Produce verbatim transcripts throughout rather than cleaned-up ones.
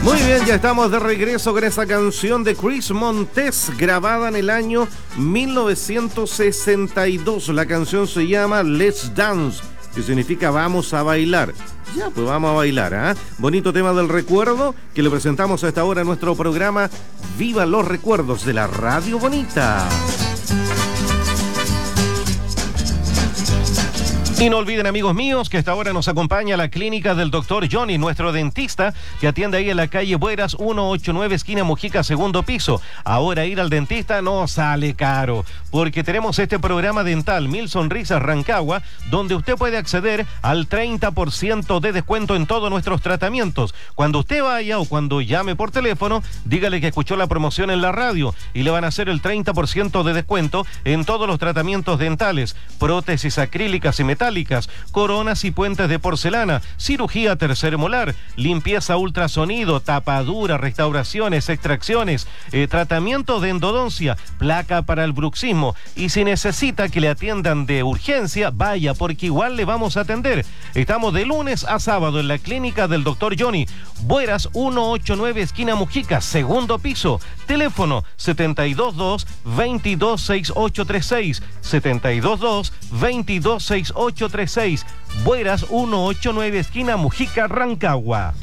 Muy bien, ya estamos de regreso con esa canción de Chris Montes, grabada en el año mil novecientos sesenta y dos. La canción se llama Let's Dance, que significa vamos a bailar. Ya, pues vamos a bailar, ¿ah? ¿eh? Bonito tema del recuerdo que le presentamos a esta hora en nuestro programa Viva los Recuerdos de la Radio Bonita. Y no olviden, amigos míos, que esta hora nos acompaña la clínica del doctor Johnny, nuestro dentista, que atiende ahí en la calle Bueras ciento ochenta y nueve, esquina Mojica, segundo piso. Ahora ir al dentista no sale caro, porque tenemos este programa dental Mil Sonrisas Rancagua, donde usted puede acceder al treinta por ciento de descuento en todos nuestros tratamientos. Cuando usted vaya o cuando llame por teléfono, dígale que escuchó la promoción en la radio y le van a hacer el treinta por ciento de descuento en todos los tratamientos dentales, prótesis acrílicas y metálicas, coronas y puentes de porcelana, cirugía tercer molar, limpieza ultrasonido, tapadura, restauraciones, extracciones, eh, tratamiento de endodoncia, placa para el bruxismo. Y si necesita que le atiendan de urgencia, vaya, porque igual le vamos a atender. Estamos de lunes a sábado en la clínica del doctor Johnny, Bueras ciento ochenta y nueve, esquina Mujica, segundo piso. Teléfono setenta y dos dos, veintidós, sesenta y ocho treinta y seis, setenta y dos dos, veintidós, sesenta y ocho treinta y seis, Bueras ciento ochenta y nueve, esquina Mujica, Rancagua.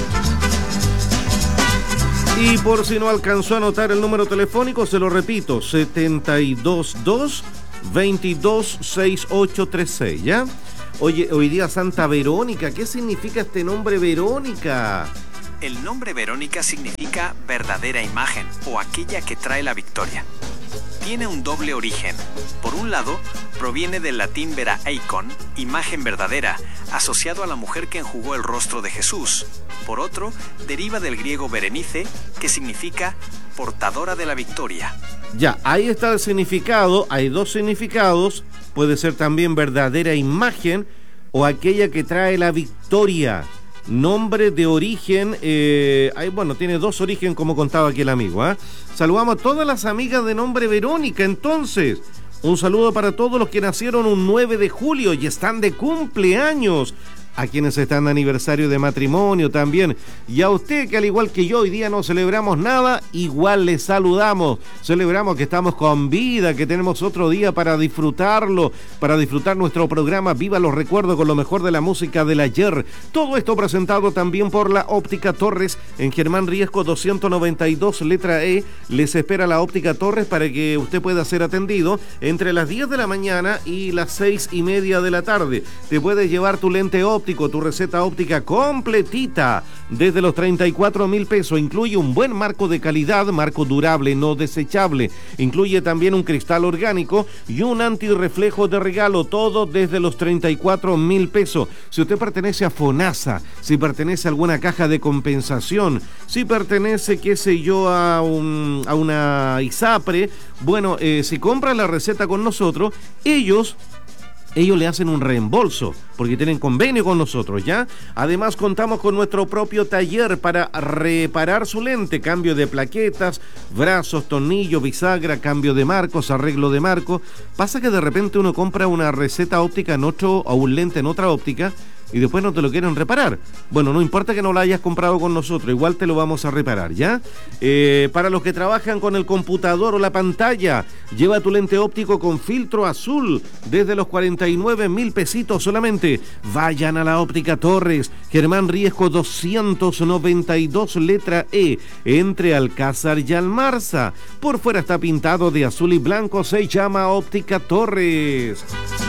Y por si no alcanzó a anotar el número telefónico, se lo repito, setenta y dos dos, veintidós, sesenta y ocho treinta y seis, ¿ya? Oye, hoy día Santa Verónica, ¿qué significa este nombre Verónica? El nombre Verónica significa verdadera imagen o aquella que trae la victoria. Tiene un doble origen. Por un lado, proviene del latín vera eikon, imagen verdadera, asociado a la mujer que enjugó el rostro de Jesús. Por otro, deriva del griego berenice, que significa portadora de la victoria. Ya, ahí está el significado. Hay dos significados. Puede ser también verdadera imagen o aquella que trae la victoria. Nombre de origen, eh, ay, bueno, tiene dos orígenes como contaba aquí el amigo, ¿eh? Saludamos a todas las amigas de nombre Verónica, entonces. Un saludo para todos los que nacieron un nueve de julio y están de cumpleaños. A quienes están de aniversario de matrimonio también. Y a usted, que al igual que yo hoy día no celebramos nada, igual le saludamos. Celebramos que estamos con vida, que tenemos otro día para disfrutarlo, para disfrutar nuestro programa Viva los Recuerdos con lo mejor de la música del ayer. Todo esto presentado también por la Óptica Torres en Germán Riesco doscientos noventa y dos, letra E. Les espera la Óptica Torres para que usted pueda ser atendido entre las diez de la mañana y las seis y media de la tarde. Te puedes llevar tu lente óptica, tu receta óptica completita desde los treinta y cuatro mil pesos. Incluye un buen marco de calidad, marco durable, no desechable. Incluye también un cristal orgánico y un antirreflejo de regalo, todo desde los treinta y cuatro mil pesos. Si usted pertenece a FONASA, si pertenece a alguna caja de compensación, si pertenece, qué sé yo, a, un, a una ISAPRE, bueno, eh, si compra la receta con nosotros, ellos... ellos le hacen un reembolso porque tienen convenio con nosotros, ¿ya? Además contamos con nuestro propio taller para reparar su lente, cambio de plaquetas, brazos, tornillos, bisagra, cambio de marcos, arreglo de marco. Pasa que de repente uno compra una receta óptica en otro o un lente en otra óptica y después no te lo quieren reparar. Bueno, no importa que no lo hayas comprado con nosotros, igual te lo vamos a reparar, ¿ya? Eh, para los que trabajan con el computador o la pantalla, lleva tu lente óptico con filtro azul desde los cuarenta y nueve mil pesitos solamente. Vayan a la Óptica Torres, Germán Riesco doscientos noventa y dos, letra E, entre Alcázar y Almarza. Por fuera está pintado de azul y blanco, se llama Óptica Torres.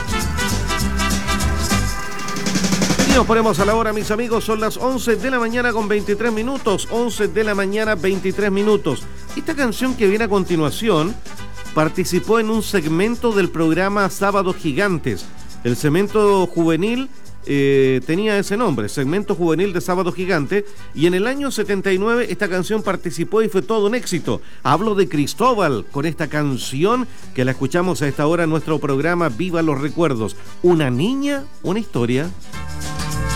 Nos ponemos a la hora, mis amigos, son las once de la mañana con veintitrés minutos, once de la mañana veintitrés minutos. Esta canción que viene a continuación participó en un segmento del programa Sábados Gigantes. El segmento juvenil eh, tenía ese nombre, segmento juvenil de Sábado Gigante, y en el año setenta y nueve esta canción participó y fue todo un éxito. Hablo de Cristóbal con esta canción que la escuchamos a esta hora en nuestro programa Viva los Recuerdos. Una niña, una historia.